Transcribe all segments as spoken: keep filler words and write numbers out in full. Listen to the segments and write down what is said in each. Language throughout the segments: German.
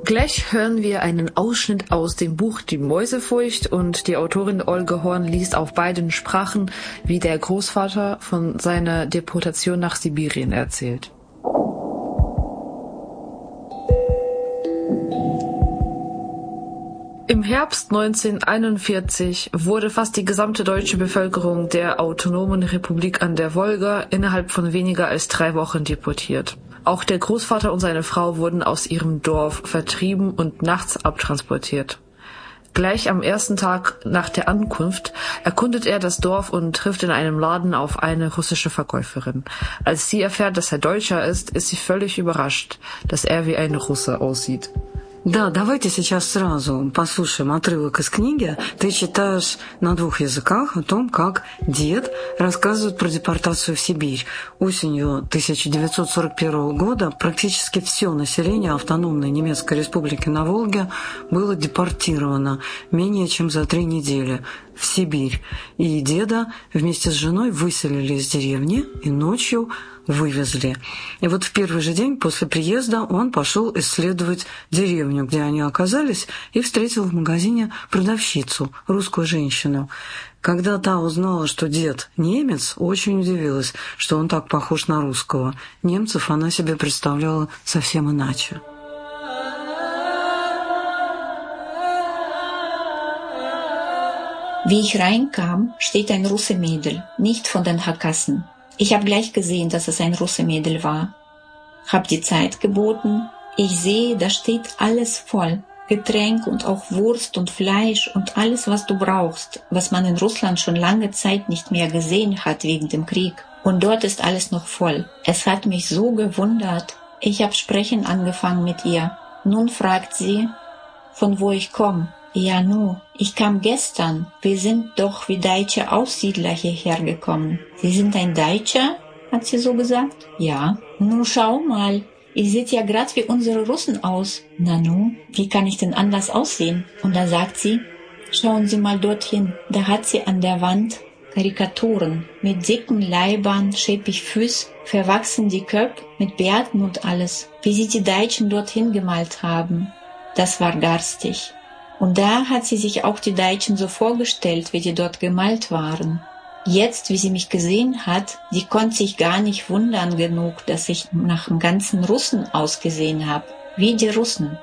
Gleich hören wir einen Ausschnitt aus dem Buch Die Mäusefurcht und die Autorin Olge Horn liest auf beiden Sprachen, wie der Großvater von seiner Deportation nach Sibirien erzählt. Im Herbst neunzehnhunderteinundvierzig wurde fast die gesamte deutsche Bevölkerung der Autonomen Republik an der Wolga innerhalb von weniger als drei Wochen deportiert. Auch der Großvater und seine Frau wurden aus ihrem Dorf vertrieben und nachts abtransportiert. Gleich am ersten Tag nach der Ankunft erkundet er das Dorf und trifft in einem Laden auf eine russische Verkäuferin. Als sie erfährt, dass er Deutscher ist, ist sie völlig überrascht, dass er wie ein Russe aussieht. Да, давайте сейчас сразу послушаем отрывок из книги. Ты читаешь на двух языках о том, как дед рассказывает про депортацию в Сибирь. Осенью тысяча девятьсот сорок первого года практически все население автономной немецкой республики на Волге было депортировано менее чем за три недели в Сибирь. И деда вместе с женой выселили из деревни и ночью вывезли. И вот в первый же день после приезда он пошел исследовать деревню, где они оказались, и встретил в магазине продавщицу, русскую женщину. Когда та узнала, что дед немец, очень удивилась, что он так похож на русского. Немцев она себе представляла совсем иначе. Wie ich reinkam, steht ein Russe-Mädel, nicht von den Hakassen. Ich habe gleich gesehen, dass es ein Russe-Mädel war. Hab die Zeit geboten. Ich sehe, da steht alles voll. Getränk und auch Wurst und Fleisch und alles, was du brauchst, was man in Russland schon lange Zeit nicht mehr gesehen hat wegen dem Krieg. Und dort ist alles noch voll. Es hat mich so gewundert. Ich habe sprechen angefangen mit ihr. Nun fragt sie, von wo ich komme. Ja, nu, ich kam gestern. Wir sind doch wie deutsche Aussiedler hierher gekommen. Sie sind ein Deutscher? Hat sie so gesagt. Ja. Nu, schau mal. Ihr seht ja grad wie unsere Russen aus. Na nu, wie kann ich denn anders aussehen? Und da sagt sie, schauen Sie mal dorthin. Da hat sie an der Wand Karikaturen mit dicken Leibern, scheppig Füß, verwachsen die Köpfe mit Bärten und alles. Wie sie die Deutschen dorthin gemalt haben. Das war garstig. Und da hat sie sich auch die Deutschen so vorgestellt, wie die dort gemalt waren. Jetzt, wie sie mich gesehen hat, die konnte sich gar nicht wundern genug, dass ich nach dem ganzen Russen ausgesehen habe. Wie die Russen.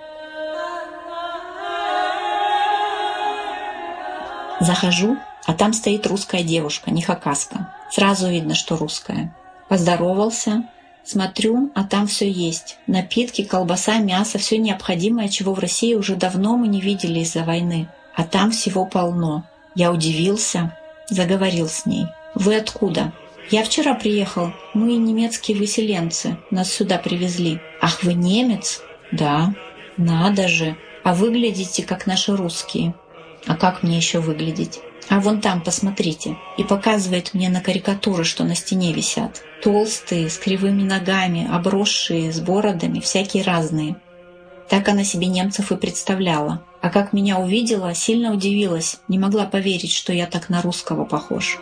Захожу, а там стоит русская девушка, не хакаска. Сразу видно, что русская. Поздоровался. Смотрю, а там все есть. Напитки, колбаса, мясо, все необходимое, чего в России уже давно мы не видели из-за войны. А там всего полно. Я удивился, заговорил с ней. «Вы откуда?» «Я вчера приехал. Мы немецкие выселенцы. Нас сюда привезли». «Ах, вы немец?» «Да». «Надо же. А выглядите, как наши русские». «А как мне еще выглядеть?» «А вон там, посмотрите». И показывает мне на карикатуры, что на стене висят. Толстые, с кривыми ногами, обросшие, с бородами, всякие разные. Так она себе немцев и представляла. А как меня увидела, сильно удивилась, не могла поверить, что я так на русского похож.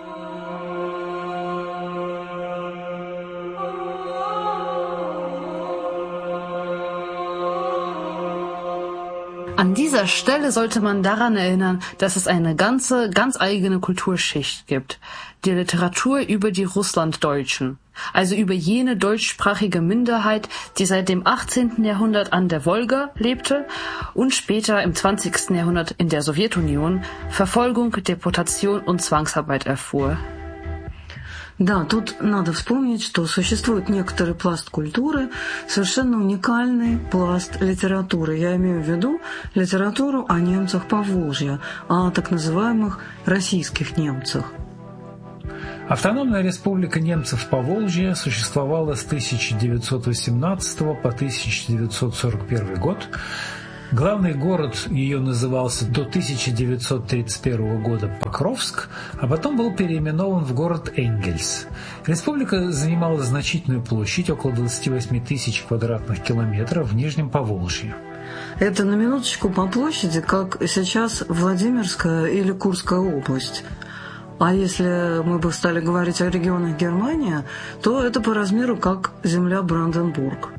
An dieser Stelle sollte man daran erinnern, dass es eine ganze, ganz eigene Kulturschicht gibt. Die Literatur über die Russlanddeutschen. Also über jene deutschsprachige Minderheit, die seit dem achtzehnten Jahrhundert an der Wolga lebte und später im zwanzigsten Jahrhundert in der Sowjetunion Verfolgung, Deportation und Zwangsarbeit erfuhr. Да, тут надо вспомнить, что существует некоторый пласт культуры, совершенно уникальный пласт литературы. Я имею в виду литературу о немцах Поволжья, о так называемых российских немцах. Автономная республика немцев Поволжья существовала с тысяча девятьсот восемнадцатого по тысяча девятьсот сорок первый год. Главный город ее назывался до тысяча девятьсот тридцать первого года Покровск, а потом был переименован в город Энгельс. Республика занимала значительную площадь, около двадцать восемь тысяч квадратных километров в Нижнем Поволжье. Это на минуточку по площади, как сейчас Владимирская или Курская область. А если мы бы стали говорить о регионах Германии, то это по размеру как земля Бранденбург.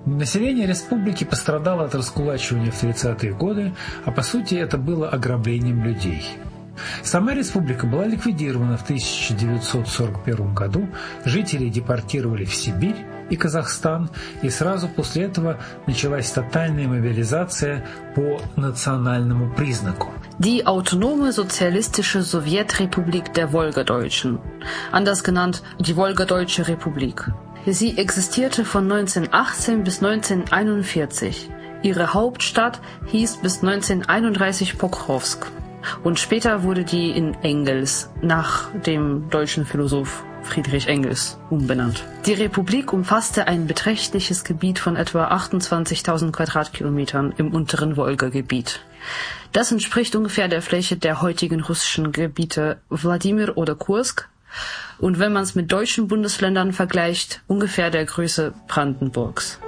Население республики пострадало от раскулачивания в тридцатые годы, а по сути это было ограблением людей. Сама республика была ликвидирована в тысяча девятьсот сорок первом году, жителей депортировали в Сибирь и Казахстан, и сразу после этого началась тотальная мобилизация по национальному признаку. Die Autonome Sozialistische Sowjetrepublik der Wolgadeutschen, anders genannt die Wolgadeutsche Republik. Sie existierte von neunzehnhundertachtzehn bis neunzehnhunderteinundvierzig. Ihre Hauptstadt hieß bis neunzehnhunderteinunddreißig Pokrovsk. Und später wurde die in Engels, nach dem deutschen Philosoph Friedrich Engels, umbenannt. Die Republik umfasste ein beträchtliches Gebiet von etwa achtundzwanzigtausend Quadratkilometern im unteren Wolgagebiet. Das entspricht ungefähr der Fläche der heutigen russischen Gebiete Wladimir oder Kursk und wenn man es mit deutschen Bundesländern vergleicht, ungefähr der Größe Brandenburgs.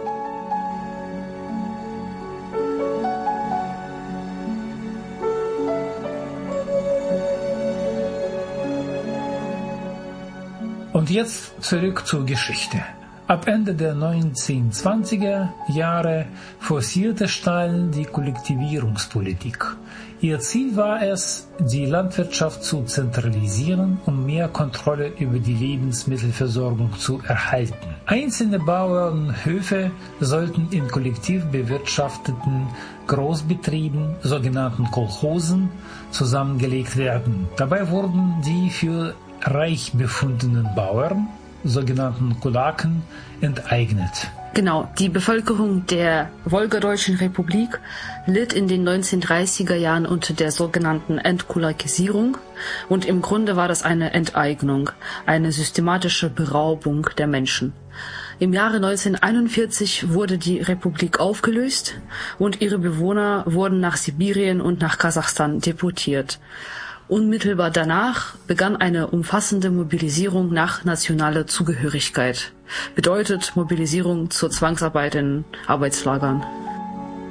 Und jetzt zurück zur Geschichte. Ab Ende der neunzehnhundertzwanziger Jahre forcierte Stalin die Kollektivierungspolitik. Ihr Ziel war es, die Landwirtschaft zu zentralisieren, um mehr Kontrolle über die Lebensmittelversorgung zu erhalten. Einzelne Bauernhöfe sollten in kollektiv bewirtschafteten Großbetrieben, sogenannten Kolchosen, zusammengelegt werden. Dabei wurden die für reich befundenen Bauern, sogenannten Kulaken, enteignet. Genau, die Bevölkerung der Wolgadeutschen Republik litt in den neunzehnhundertdreißiger Jahren unter der sogenannten Entkulakisierung und im Grunde war das eine Enteignung, eine systematische Beraubung der Menschen. Im Jahre neunzehnhunderteinundvierzig wurde die Republik aufgelöst und ihre Bewohner wurden nach Sibirien und nach Kasachstan deportiert. Unmittelbar danach begann eine umfassende Mobilisierung nach nationaler Zugehörigkeit. Bedeutet Mobilisierung zur Zwangsarbeit in Arbeitslagern.